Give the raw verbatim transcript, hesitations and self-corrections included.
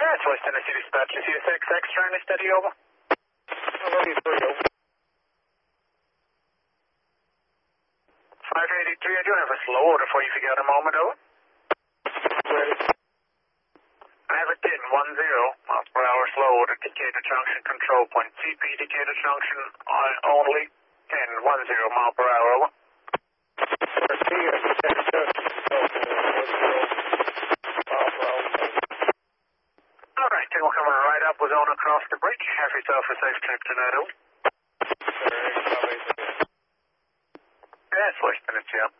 That's West Tennessee Dispatch. Is U six X trying to steady over? thirty-three, over. five eighty-three, I do have a slow order for you if you got a moment, over. Ready. I have a ten, one zero miles per hour slow order, Decatur Junction control point. C P Decatur Junction on only, ten, one zero mile per hour, over. Alright, then we're coming right up with on across the bridge. Have yourself a safe trip tonight, over. That's West Tennessee, up.